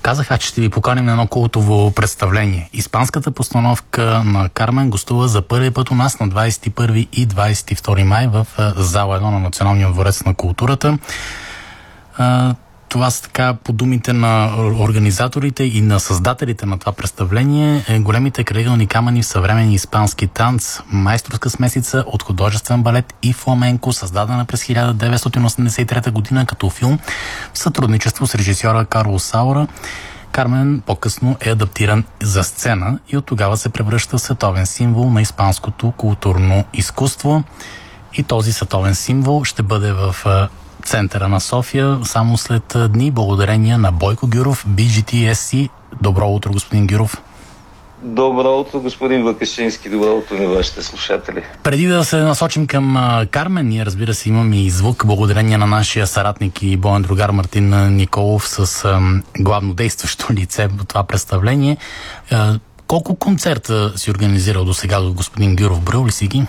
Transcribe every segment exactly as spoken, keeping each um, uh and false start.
казах, а че ще ви поканим на едно култово представление. Испанската постановка на Кармен гостува за първи път у нас на двадесет и първи и двадесет и втори май в зала едно на Националния дворец на културата. Това са така, по думите на организаторите и на създателите на това представление, големите крайъгълни камъни в съвременен испански танц, майсторска смесица от художествен балет и фламенко, създадена през хиляда деветстотин осемдесет и трета година като филм в сътрудничество с режисьора Карлос Саура. Кармен по-късно е адаптиран за сцена и от тогава се превръща в световен символ на испанското културно изкуство. И този световен символ ще бъде в центъра на София само след дни, благодарение на Бойко Гюров, Би Джи Ти Ес Си. Добро утро, господин Гюров. Добро утро, господин Вакашински. Добро утро на вашите слушатели. Преди да се насочим към а, Кармен, ние разбира се имаме и звук, благодарение на нашия съратник и боен другар Мартин Николов с а, главно действащо лице в това представление. А, колко концерта си организирал до сега, господин Гюров? Брал ли си ги?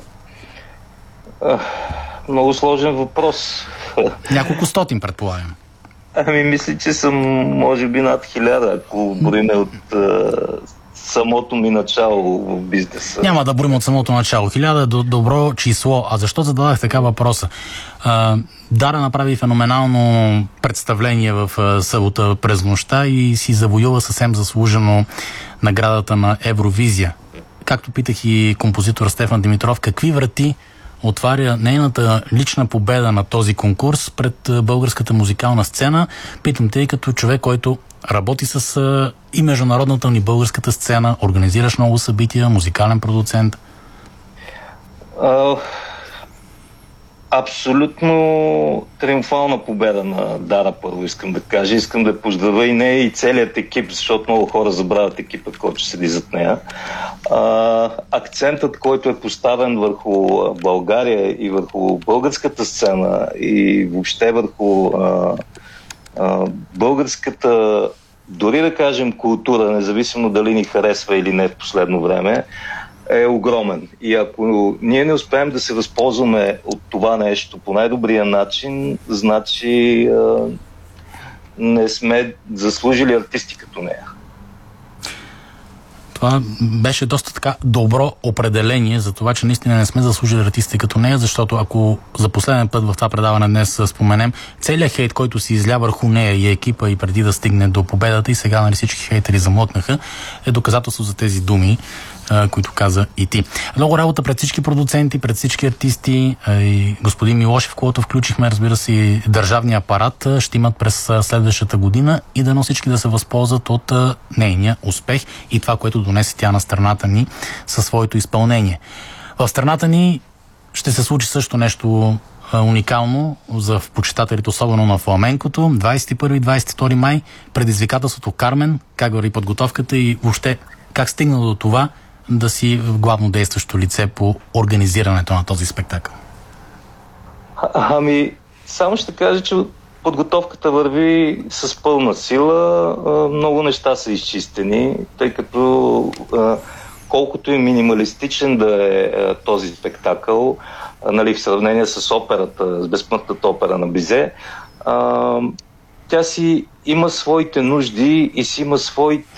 А, много сложен въпрос. Няколко стотин, предполагам. Ами, мисля, че съм може би над хиляда, ако броиме от а, самото ми начало в бизнеса. Няма да броим от самото начало. Хиляда е добро число. А защо зададах така въпроса? А, Дара направи феноменално представление в а, събота през нощта и си завоюва съвсем заслужено наградата на Евровизия. Както питах и композитор Стефан Димитров, какви врати отваря нейната лична победа на този конкурс пред българската музикална сцена? Питам те и като човек, който работи с а, и международната ни българската сцена, организираш много събития, музикален продуцент. А, абсолютно триумфална победа на Дара, първо искам да кажа. Искам да поздравя и нея, и целият екип, защото много хора забравят екипа, който седи зад нея. А, акцентът, който е поставен върху България и върху българската сцена и въобще върху а, а, българската, дори да кажем, култура, независимо дали ни харесва или не в последно време, е огромен. И ако ние не успеем да се възползваме от това нещо по най-добрия начин, значи а, не сме заслужили артисти като нея. Това беше доста така добро определение за това, че наистина не сме заслужили артисти като нея, защото ако за последен път в това предаване днес споменем целият хейт, който се изля върху нея и екипа и преди да стигне до победата и сега нали всички хейтери замлъкнаха, е доказателство за тези думи, които каза и ти. Много работа пред всички продуценти, пред всички артисти и господин Милошев, когато включихме, разбира се, и държавния апарат, ще имат през следващата година и дано всички да се възползват от нейния успех и това, което донесе тя на страната ни със своето изпълнение. В страната ни ще се случи също нещо уникално за почитателите, особено на фламенкото. двадесет и първи и двадесет и втори май предизвикателството Кармен, как върви подготовката и въобще как стигна до това да си главно действащо лице по организирането на този спектакъл? А, ами, само ще кажа, че подготовката върви с пълна сила. Много неща са изчистени, тъй като колкото и минималистичен да е този спектакъл, нали, в сравнение с операта, с безсмъртната опера на Бизе, тя си има своите нужди и си има своите